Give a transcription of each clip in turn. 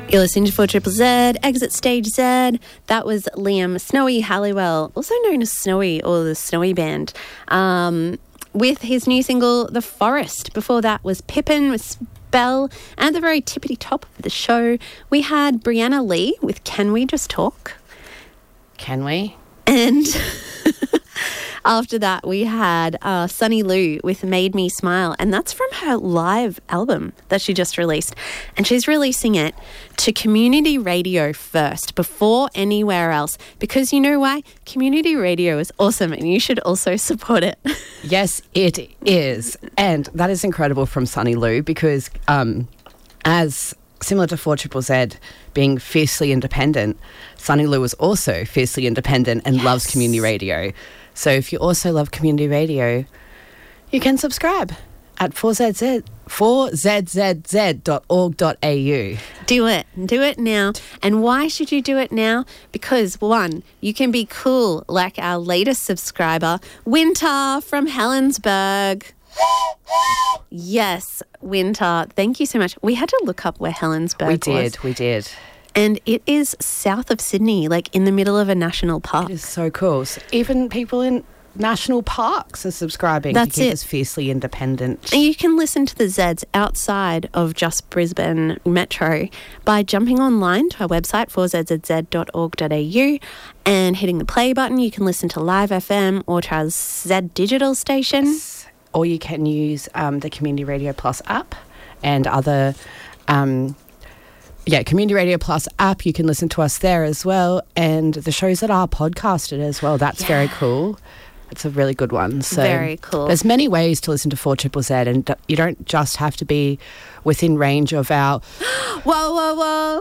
You're listening to 4 Triple Z, Exit Stage Z. That was Liam Snowy Halliwell, also known as Snowy or the Snowy Band, with his new single, The Forest. Before that was Pippin with Spell. And at the very tippity top of the show, we had Brianna Lee with Can We Just Talk? Can we? And after that, we had Sunny Lou with Made Me Smile. And that's from her live album that she just released. And she's releasing it to community radio first, before anywhere else. Because you know why? Community radio is awesome and you should also support it. Yes, it is. And that is incredible from Sunny Lou because as similar to 4 Triple Z being fiercely independent, Sunny Lou is also fiercely independent and loves community radio. So if you also love community radio, you can subscribe at 4zzz.org.au. Do it now. And why should you do it now? Because, one, you can be cool like our latest subscriber, Winter from Helensburgh. Yes, Winter. Thank you so much. We had to look up where Helensburgh was. We did. And it is south of Sydney, like in the middle of a national park. It is so cool. So even people in national parks are subscribing That's to keep it. us fiercely independent. And you can listen to the Zeds outside of just Brisbane Metro by jumping online to our website, 4zzz.org.au, and hitting the play button. You can listen to Live FM or to our Z digital station. Or you can use the Community Radio Plus app and other... Community Radio Plus app, you can listen to us there as well. And the shows that are podcasted as well. That's very cool. It's a really good one. So very cool. There's many ways to listen to 4 Triple Z, and you don't just have to be within range of our... Whoa.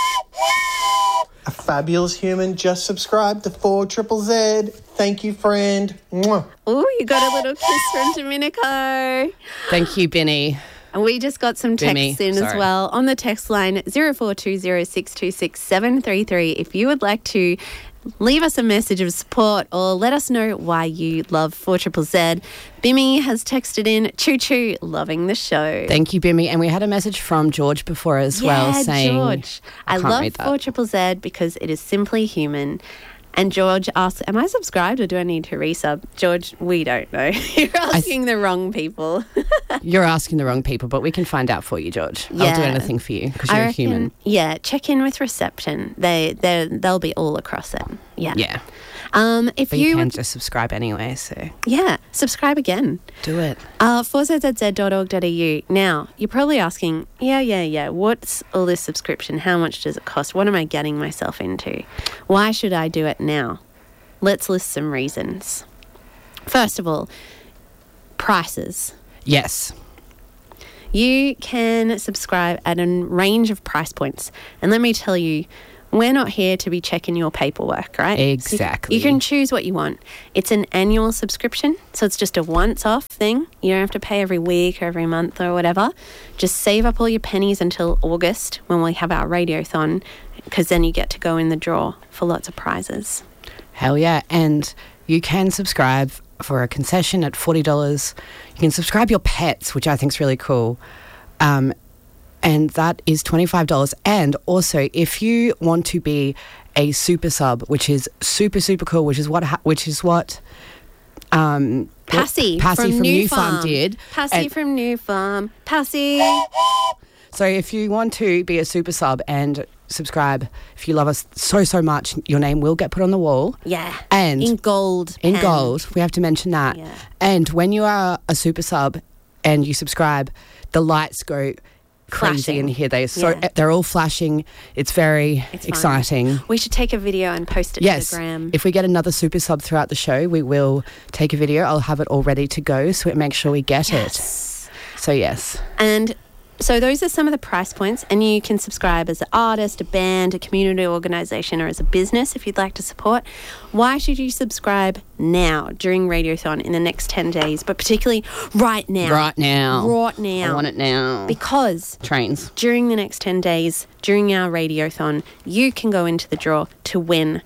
A fabulous human just subscribed to 4 Triple Z. Thank you, friend. Mwah. Oh, you got a little kiss from Domenico. Thank you, Binny. And we just got some texts in as well on the text line 0420626733. If you would like to leave us a message of support or let us know why you love 4 Triple Z. Bimmy has texted in, choo choo, loving the show. Thank you, Bimmy. And we had a message from George before as well saying... George. I love 4 Triple Z because it is simply human. And George asks, am I subscribed or do I need to resub? George, we don't know. You're asking the wrong people. You're asking the wrong people, but we can find out for you, George. Yeah. I'll do anything for you because you're a human. Yeah, check in with reception. They'll be all across it. Yeah. Yeah. If but you can just subscribe anyway, so... Yeah, subscribe again. Do it. 4zzz.org.au. Now, you're probably asking, yeah, what's all this subscription? How much does it cost? What am I getting myself into? Why should I do it now? Let's list some reasons. First of all, prices. Yes. You can subscribe at a range of price points. And let me tell you, we're not here to be checking your paperwork, right? Exactly. So you can choose what you want. It's an annual subscription, so it's just a once-off thing. You don't have to pay every week or every month or whatever. Just save up all your pennies until August when we have our radiothon, because then you get to go in the draw for lots of prizes. Hell yeah. And you can subscribe for a concession at $40. You can subscribe your pets, which I think is really cool. And that is $25. And also, if you want to be a super sub, which is super, super cool, which is what Passy from New Farm did. Passy from New Farm. Passy. So if you want to be a super sub and subscribe, if you love us so much, your name will get put on the wall. Yeah. And in gold. In gold. We have to mention that. Yeah. And when you are a super sub and you subscribe, the lights go crazy in here. They're all flashing. It's very exciting. We should take a video and post it to the gram. If we get another super sub throughout the show, we will take a video. I'll have it all ready to go, so it makes sure we get it. So yes. And so those are some of the price points, and you can subscribe as an artist, a band, a community organisation, or as a business if you'd like to support. Why should you subscribe now during Radiothon in the next 10 days, but particularly right now? Right now. I want it now. Because trains. During the next 10 days, during our Radiothon, you can go into the draw to win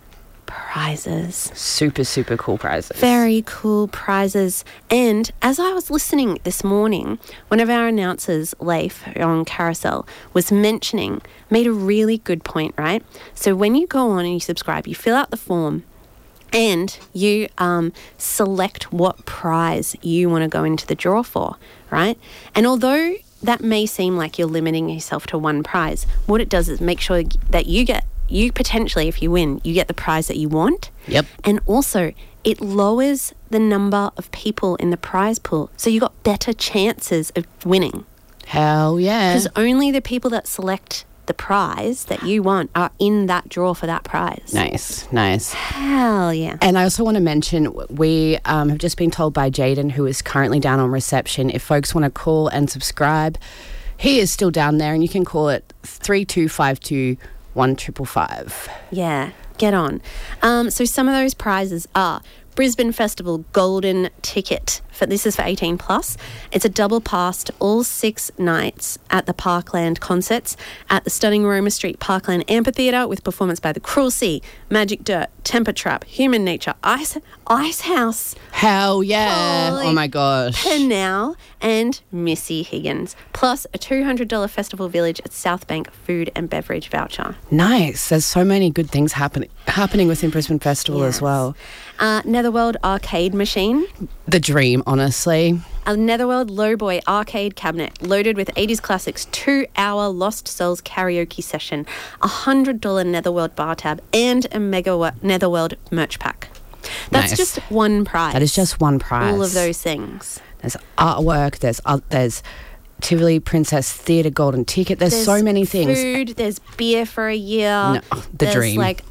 prizes. Super, super cool prizes. Very cool prizes. And as I was listening this morning, one of our announcers, Leif, on Carousel, was made a really good point, right? So when you go on and you subscribe, you fill out the form and you select what prize you want to go into the draw for, right? And although that may seem like you're limiting yourself to one prize, what it does is make sure that you potentially, if you win, you get the prize that you want. Yep. And also, it lowers the number of people in the prize pool. So you got better chances of winning. Hell yeah. Because only the people that select the prize that you want are in that draw for that prize. Nice. Hell yeah. And I also want to mention, we have just been told by Jaden, who is currently down on reception, if folks want to call and subscribe, he is still down there, and you can call it 3252 1555. Yeah, get on. So some of those prizes are Brisbane Festival Golden Ticket. This is for 18 plus. It's a double pass to all 6 nights at the Parkland concerts at the stunning Roma Street Parkland Amphitheatre with performance by The Cruel Sea, Magic Dirt, Temper Trap, Human Nature, Ice House, Hell yeah. Holy oh my gosh. Penal, and Missy Higgins, plus a $200 Festival Village at South Bank food and beverage voucher. Nice. There's so many good things happening within Brisbane Festival as well. Netherworld Arcade Machine. The dream, honestly. A Netherworld Lowboy arcade cabinet loaded with 80s classics, 2-hour Lost Souls karaoke session, a $100 Netherworld bar tab, and a mega Netherworld merch pack. That's Nice. just one prize. That is just one prize. All of those things. There's artwork, there's Tivoli Princess Theatre Golden Ticket. There's so many things. Food, there's beer for a year. No, the there's dream. Like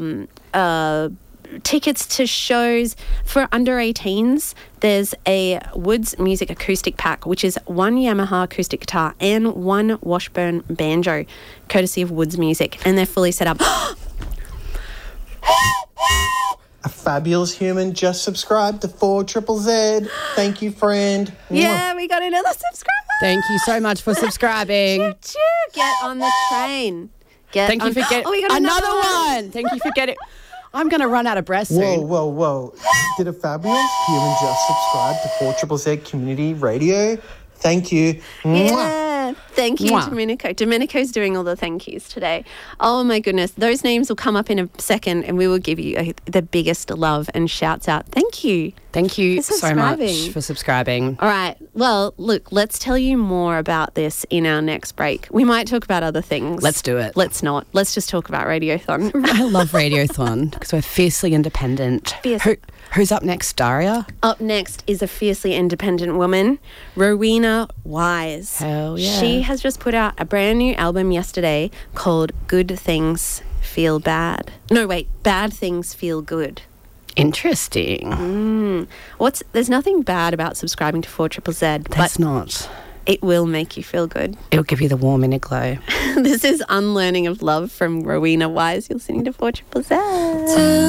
tickets to shows for under 18s. There's a Woods Music acoustic pack, which is 1 Yamaha acoustic guitar and 1 Washburn banjo, courtesy of Woods Music, and they're fully set up. A fabulous human just subscribed to 4ZZZ. Thank you, friend. Yeah, we got another subscriber. Thank you so much for subscribing. Choo-choo. Get on the train. Thank you for getting we got another one. Thank you for getting. I'm going to run out of breath soon. Whoa. Did a fabulous human just subscribe to 4ZZZ Community Radio? Thank you. Yeah. Thank you, Mwah. Domenico. Domenico's doing all the thank yous today. Oh, my goodness. Those names will come up in a second and we will give you the biggest love and shouts out. Thank you. Thank you For so much subscribing. for subscribing. All right. Well, look, let's tell you more about this in our next break. We might talk about other things. Let's do it. Let's not. Let's just talk about Radiothon. I love Radiothon because we're fiercely independent. Who's up next, Daria? Up next is a fiercely independent woman, Rowena Wise. Hell yeah. She has just put out a brand new album yesterday called Good Things Feel Bad. No, wait, Bad Things Feel Good. Interesting. There's nothing bad about subscribing to 4ZZZ, That's but not. it will make you feel good. It'll give you the warm inner glow. This is Unlearning of Love from Rowena Wise. You're listening to 4ZZZ.